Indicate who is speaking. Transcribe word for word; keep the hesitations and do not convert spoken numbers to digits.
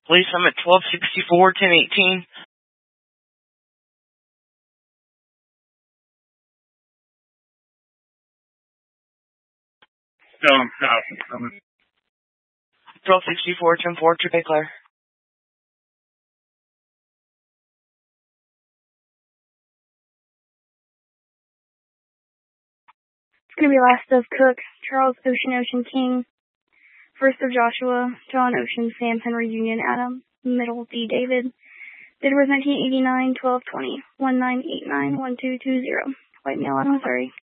Speaker 1: Police, I'm at twelve sixty-four, ten eighteen.
Speaker 2: No, I'm out. I'm
Speaker 1: twelve sixty-four, ten four, to Bay Claire.
Speaker 3: It's going to be last of Cook, Charles Ocean Ocean King, first of Joshua, John Ocean, Sam Henry Union Adam, middle D David. Date of birth nineteen eighty-nine, twelve twenty, one nine eight nine, one two two zero. White male, Missouri.